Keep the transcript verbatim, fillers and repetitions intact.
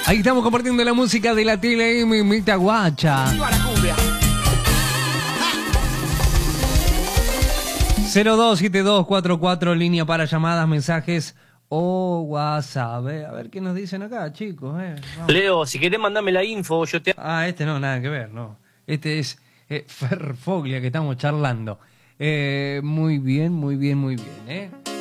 Ahí estamos compartiendo la música de la tele y Mimita Guacha. cero dos siete dos cuatro cuatro, línea para llamadas, mensajes o WhatsApp. A ver qué nos dicen acá, chicos. Eh. Leo, si querés mandame la info, yo te... Ah, este no, nada que ver, no. Este es eh, Fer Foglia, que estamos charlando. Eh, muy bien, muy bien, muy bien, ¿eh?